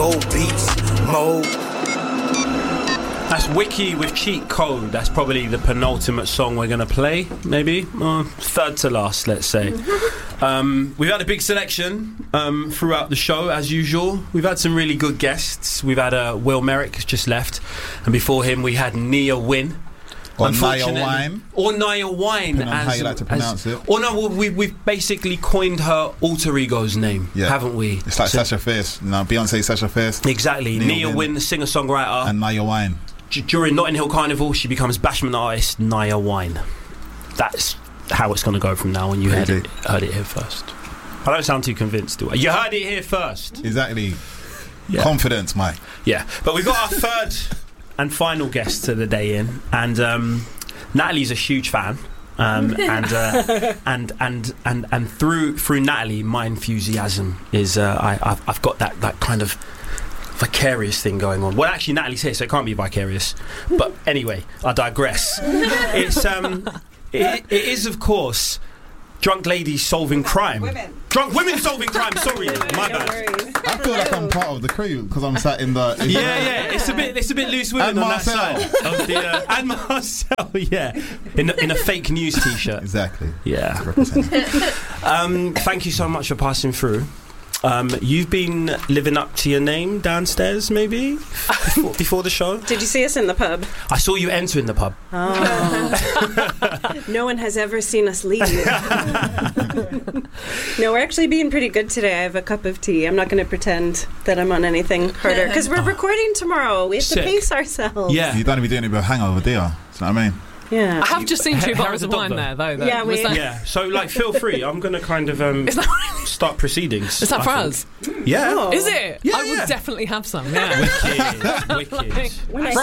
Gold beats, mode. That's Wiki with Cheat Code. That's probably the penultimate song we're going to play, maybe. Third to last, let's say. We've had a big selection throughout the show, as usual. We've had some really good guests. We've had Will Merrick, who's just left. And before him, we had Nia Wynn. Or Nia Wine. Or Nia Wine. Depending on how you like to pronounce it. Or no, we've basically coined her alter ego's name, haven't we? It's like Sasha Fierce. You know, Beyonce, Sasha Fierce. Exactly. Nia Wynn, the singer-songwriter. And Nia Wine. During Notting Hill Carnival, she becomes bashment artist Nia Wine. That's how it's going to go from now on. You heard it here first. I don't sound too convinced, do I? You heard it here first. Exactly. Yeah. Confidence, Mike. Yeah. But we've got our third and final guest of the day in, and Natalie's a huge fan, and through Natalie, my enthusiasm is I've got that kind of vicarious thing going on. Well, actually, Natalie's here, so it can't be vicarious. But anyway, I digress. It's it is, of course, drunk ladies solving crime. Drunk women solving crime. Sorry, my bad. I feel like I'm part of the crew because I'm sat in the. Yeah. It's a bit loose women on that side of the and Marcel. Yeah, in a fake news t-shirt. Exactly. Yeah. Thank you so much for passing through. You've been living up to your name downstairs, maybe, before the show? Did you see us in the pub? I saw you entering the pub. Oh. No one has ever seen us leave. No, we're actually being pretty good today. I have a cup of tea. I'm not going to pretend that I'm on anything harder, because we're recording tomorrow. We have to pace ourselves. Yeah. You don't even be doing it with a hangover, do you? Do you know what I mean? Yeah. I have just seen 2 bottles of wine there, though. Yeah, so, feel free. I'm going to kind of start proceedings. Is that for us? Yeah. Oh. Is it? Yeah, I would definitely have some, yeah. Wicked.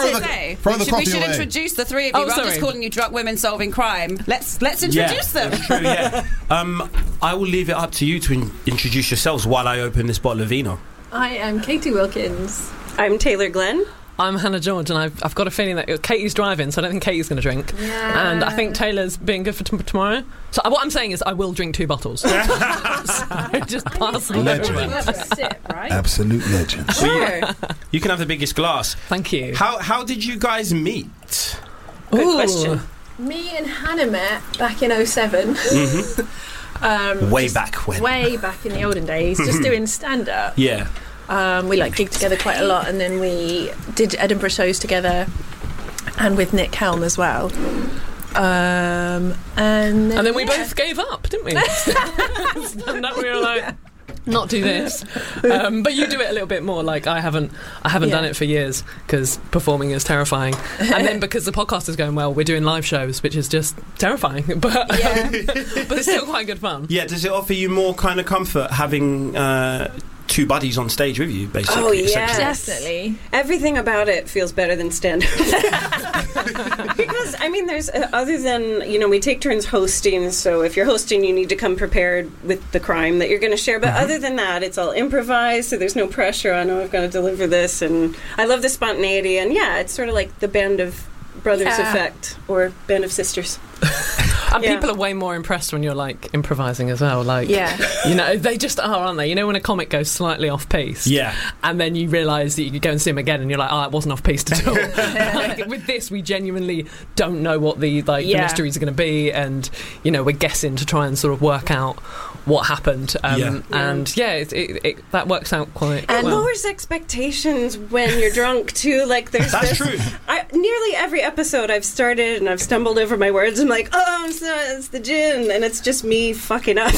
We should introduce the three of you. I'm just calling you drunk women solving crime. Let's introduce them. That's true, yeah. I will leave it up to you to introduce yourselves while I open this bottle of vino. I am Katie Wilkins. I'm Taylor Glenn. I'm Hannah George, and I've got a feeling that Katie's driving, so I don't think Katie's going to drink. Yeah. And I think Taylor's being good for tomorrow. So what I'm saying is I will drink 2 bottles. So just pass them over. Sip, right? Absolute legend. Sure. You can have the biggest glass. Thank you. How did you guys meet? Good question. Me and Hannah met back in 2007. Mm-hmm. Way back in the olden days, just doing stand-up. Yeah. We gigged together quite a lot, and then we did Edinburgh shows together, and with Nick Helm as well. And then we both gave up, didn't we? Stand up, we were like, not do this. But you do it a little bit more. Like I haven't done it for years because performing is terrifying, and then because the podcast is going well, we're doing live shows, which is just terrifying, but it's still quite good fun. Yeah. Does it offer you more kind of comfort having 2 buddies on stage with you, basically? Oh, yeah. Definitely. Everything about it feels better than stand-up. Because, I mean, there's, other than, we take turns hosting, so if you're hosting, you need to come prepared with the crime that you're going to share. But other than that, it's all improvised, so there's no pressure on, I've got to deliver this. And I love the spontaneity. And, it's sort of like the Band of Brothers effect, or Band of Sisters. And people are way more impressed when you're improvising as well. They just are, aren't they? When a comic goes slightly off piece, and then you realise that you could go and see him again, and you're like, it wasn't off piece at all. With this, we genuinely don't know what the mysteries are going to be, and we're guessing to try and sort of work out what happened. And that works out quite and well. lowers expectations when you're drunk too. That's true. Nearly every episode I've started and I've stumbled over my words. I'm like, it's the gin, and it's just me fucking up.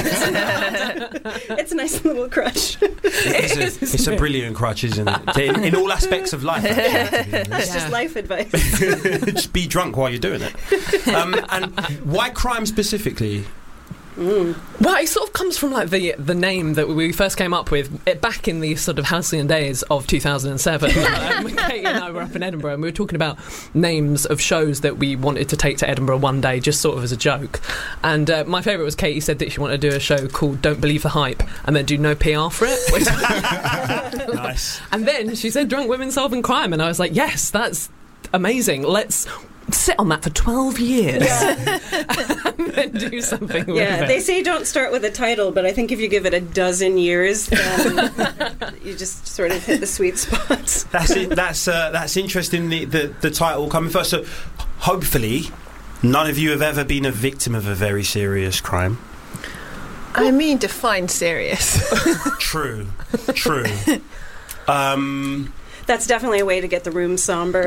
It's a nice little crutch. It's a brilliant crutch, isn't it? In all aspects of life. It's just life advice. Just be drunk while you're doing it. And why crime specifically? Well, it sort of comes from the name that we first came up with back in the sort of halcyon days of 2007. Katie and I were up in Edinburgh, and we were talking about names of shows that we wanted to take to Edinburgh one day, just sort of as a joke. And my favourite was Katie said that she wanted to do a show called Don't Believe the Hype, and then do no PR for it. Nice. And then she said Drunk Women Solving Crime, and I was like, yes, that's amazing. Let's sit on that for 12 years. And then do something with Yeah, it. they say don't start with a title, but I think if you give it a dozen years, then you just sort of hit the sweet spots. That's it. That's interesting. The title coming first. So hopefully, none of you have ever been a victim of a very serious crime. I mean, define serious. True. That's definitely a way to get the room somber.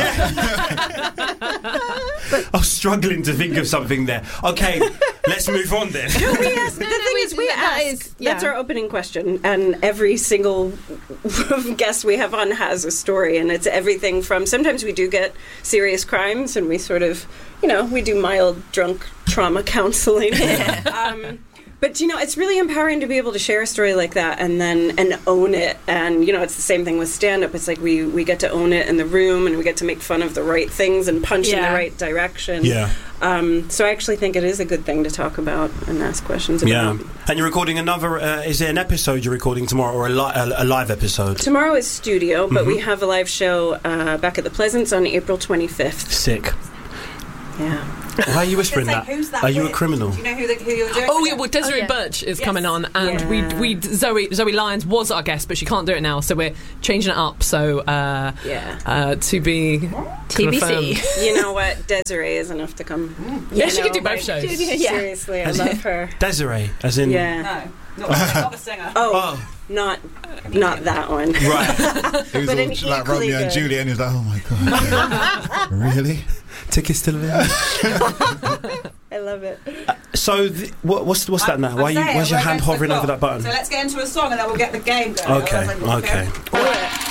I was struggling to think of something there. Okay, let's move on then. No, we ask, the thing is, we ask. That's our opening question, and every single guest we have on has a story, and it's everything from, sometimes we do get serious crimes, and we sort of, we do mild drunk trauma counseling. But, it's really empowering to be able to share a story like that and own it. And, it's the same thing with stand-up. It's like we get to own it in the room and we get to make fun of the right things and punch in the right direction. Yeah. So I actually think it is a good thing to talk about and ask questions about. Yeah. And you're recording another, is it an episode you're recording tomorrow or a live episode? Tomorrow is studio, but we have a live show back at the Pleasance on April 25th. Sick. Yeah. Why are you whispering that? Who's that? Are you a criminal? Do you know who you're doing? Oh yeah, well Desiree Birch is coming on, and Zoe Lyons was our guest, but she can't do it now, so we're changing it up. So to be TBC. confirmed. You know what? Desiree is enough to come. Yeah, she could do both shows. Seriously, I love her. Desiree, as in Yeah. No, not the singer. Oh. Not that one. right. It was all like Romeo and Juliet, and he was like, oh my god, really? Tickets to the venue. I love it. So what's that now? Why's your hand hovering over that button? So let's get into a song and then we'll get the game going. Okay. All right.